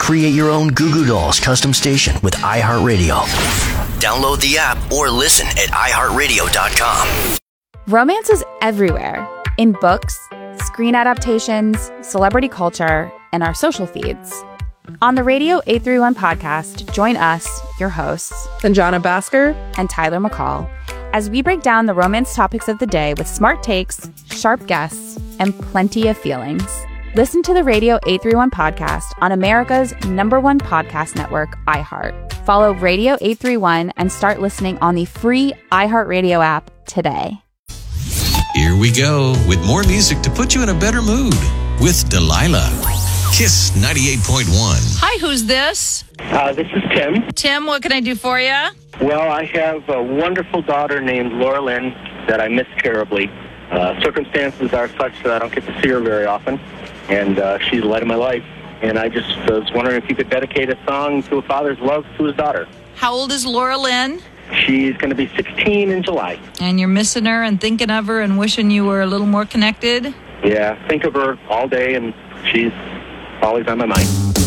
Create your own Goo Goo Dolls custom station with iHeartRadio. Download the app or listen at iHeartRadio.com. Romance is everywhere. In books, screen adaptations, celebrity culture, and our social feeds. On the Radio 831 podcast, join us, your hosts, Sanjana Bhaskar and Tyler McCall, as we break down the romance topics of the day with smart takes, sharp guests, and plenty of feelings. Listen to the Radio 831 podcast on America's #1 podcast network, iHeart. Follow Radio 831 and start listening on the free iHeartRadio app today. Here we go with more music to put you in a better mood with Delilah. Kiss 98.1. Hi, who's this? This is Tim. Tim, what can I do for you? Well, I have a wonderful daughter named Laura Lynn that I miss terribly. Circumstances are such that I don't get to see her very often, and she's the light of my life. And I just was wondering if you could dedicate a song to a father's love to his daughter. How old is Laura Lynn? She's going to be 16 in July. And you're missing her and thinking of her and wishing you were a little more connected? Yeah, think of her all day, and she's always on my mind.